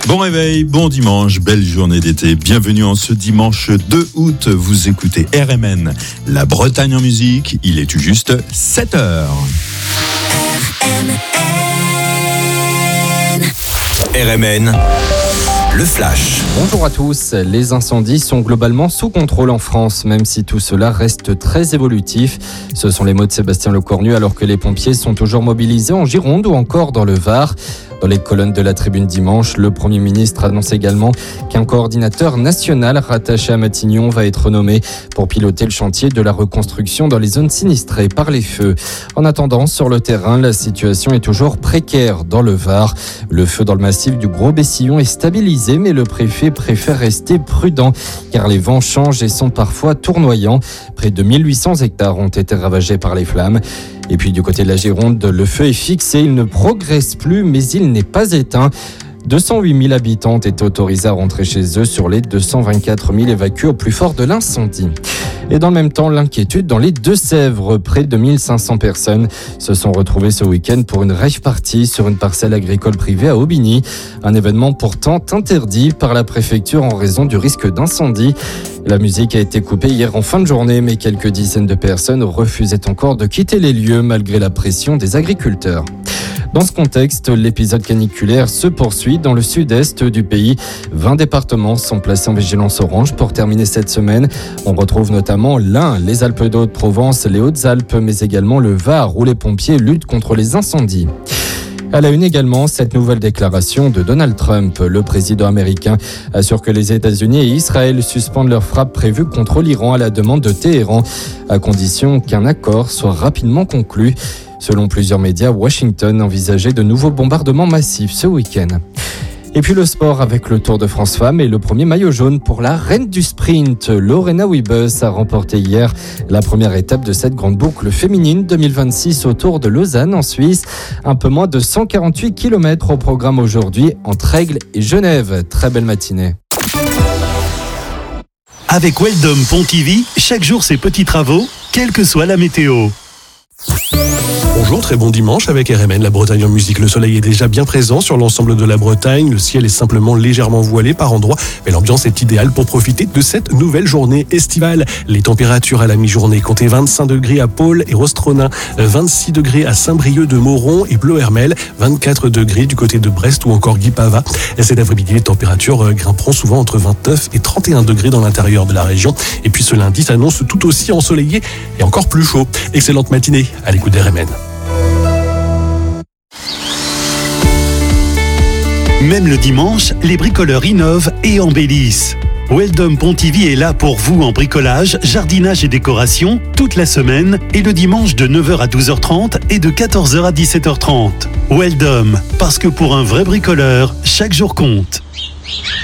Bon réveil, bon dimanche, belle journée d'été. Bienvenue en ce dimanche 2 août. Vous écoutez RMN, la Bretagne en musique. Il est tout juste 7h. RMN, le flash. Bonjour à tous. Les incendies sont globalement sous contrôle en France, même si tout cela reste très évolutif. Ce sont les mots de Sébastien Lecornu alors que les pompiers sont toujours mobilisés en Gironde ou encore dans le Var. Dans les colonnes de la Tribune dimanche, le Premier ministre annonce également qu'un coordinateur national rattaché à Matignon va être nommé pour piloter le chantier de la reconstruction dans les zones sinistrées par les feux. En attendant, sur le terrain, la situation est toujours précaire dans le Var. Le feu dans le massif du Gros Bessillon est stabilisé, mais le préfet préfère rester prudent car les vents changent et sont parfois tournoyants. Près de 1800 hectares ont été ravagés par les flammes. Et puis du côté de la Gironde, le feu est fixé, il ne progresse plus, mais il n'est pas éteint. 208 000 habitants ont été autorisés à rentrer chez eux sur les 224 000 évacués au plus fort de l'incendie. Et dans le même temps, l'inquiétude dans les Deux-Sèvres. Près de 1500 personnes se sont retrouvées ce week-end pour une rave party sur une parcelle agricole privée à Aubigny. Un événement pourtant interdit par la préfecture en raison du risque d'incendie. La musique a été coupée hier en fin de journée, mais quelques dizaines de personnes refusaient encore de quitter les lieux malgré la pression des agriculteurs. Dans ce contexte, l'épisode caniculaire se poursuit dans le sud-est du pays. 20 départements sont placés en vigilance orange pour terminer cette semaine. On retrouve notamment l'Ain, les Alpes de Haute-Provence, les Hautes-Alpes, mais également le Var où les pompiers luttent contre les incendies. À la une également, cette nouvelle déclaration de Donald Trump. Le président américain assure que les États-Unis et Israël suspendent leurs frappes prévues contre l'Iran à la demande de Téhéran, à condition qu'un accord soit rapidement conclu. Selon plusieurs médias, Washington envisageait de nouveaux bombardements massifs ce week-end. Et puis le sport avec le Tour de France Femmes et le premier maillot jaune pour la reine du sprint. Lorena Wiebes a remporté hier la première étape de cette grande boucle féminine 2026 au Tour de Lausanne en Suisse. Un peu moins de 148 km au programme aujourd'hui entre Aigle et Genève. Très belle matinée. Avec Weldom Pontivy, chaque jour ses petits travaux, quelle que soit la météo. Bonjour, très bon dimanche avec RMN, la Bretagne en musique. Le soleil est déjà bien présent sur l'ensemble de la Bretagne. Le ciel est simplement légèrement voilé par endroits, mais l'ambiance est idéale pour profiter de cette nouvelle journée estivale. Les températures à la mi-journée comptaient 25 degrés à Pôle et Rostronin, 26 degrés à Saint-Brieuc de Moron et Bleu-Hermel, 24 degrés du côté de Brest ou encore Guipava. Et cet après-midi, les températures grimperont souvent entre 29 et 31 degrés dans l'intérieur de la région. Et puis ce lundi s'annonce tout aussi ensoleillé et encore plus chaud. Excellente matinée à l'écoute d'RMN. Même le dimanche, les bricoleurs innovent et embellissent. Weldom Pontivy est là pour vous en bricolage, jardinage et décoration toute la semaine et le dimanche de 9h à 12h30 et de 14h à 17h30. Weldom, parce que pour un vrai bricoleur, chaque jour compte.